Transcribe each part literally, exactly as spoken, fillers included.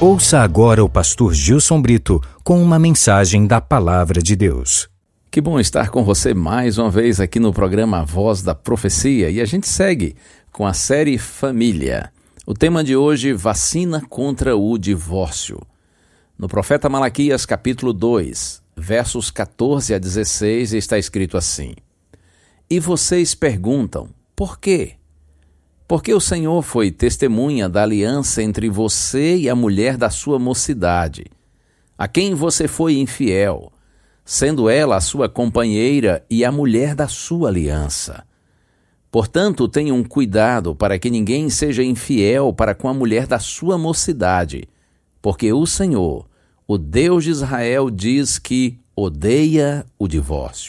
Ouça agora o pastor Gilson Brito com uma mensagem da Palavra de Deus. Que bom estar com você mais uma vez aqui no programa A Voz da Profecia, e a gente segue com a série Família. O tema de hoje, vacina contra o divórcio. No profeta Malaquias capítulo dois, versos catorze a dezesseis, está escrito assim: E vocês perguntam, por quê? Porque o Senhor foi testemunha da aliança entre você e a mulher da sua mocidade, a quem você foi infiel, sendo ela a sua companheira e a mulher da sua aliança. Portanto, tenham cuidado para que ninguém seja infiel para com a mulher da sua mocidade, porque o Senhor, o Deus de Israel, diz que odeia o divórcio.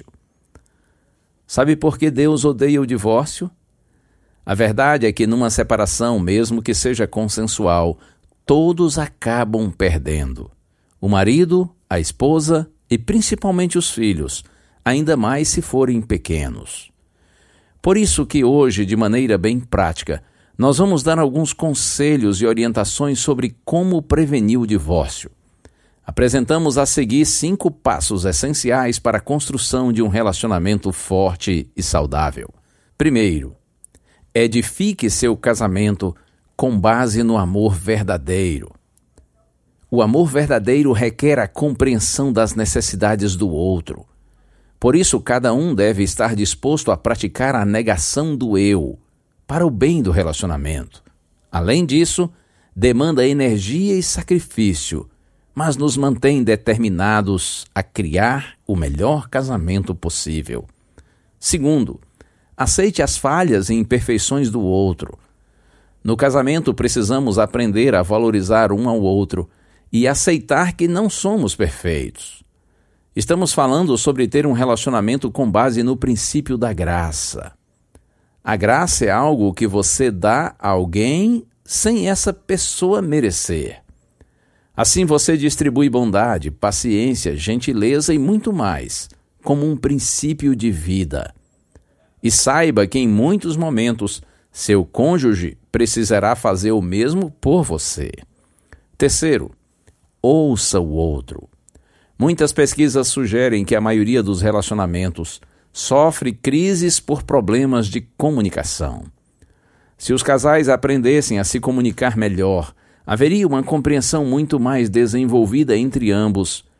Sabe por que Deus odeia o divórcio? A verdade é que numa separação, mesmo que seja consensual, todos acabam perdendo. O marido, a esposa e principalmente os filhos, ainda mais se forem pequenos. Por isso que hoje, de maneira bem prática, nós vamos dar alguns conselhos e orientações sobre como prevenir o divórcio. Apresentamos a seguir cinco passos essenciais para a construção de um relacionamento forte e saudável. Primeiro, edifique seu casamento com base no amor verdadeiro. O amor verdadeiro requer a compreensão das necessidades do outro. Por isso, cada um deve estar disposto a praticar a negação do eu, para o bem do relacionamento. Além disso, demanda energia e sacrifício, mas nos mantém determinados a criar o melhor casamento possível. Segundo, aceite as falhas e imperfeições do outro. No casamento, precisamos aprender a valorizar um ao outro e aceitar que não somos perfeitos. Estamos falando sobre ter um relacionamento com base no princípio da graça. A graça é algo que você dá a alguém sem essa pessoa merecer. Assim você distribui bondade, paciência, gentileza e muito mais, como um princípio de vida. E saiba que em muitos momentos, seu cônjuge precisará fazer o mesmo por você. Terceiro, ouça o outro. Muitas pesquisas sugerem que a maioria dos relacionamentos sofre crises por problemas de comunicação. Se os casais aprendessem a se comunicar melhor, haveria uma compreensão muito mais desenvolvida entre ambos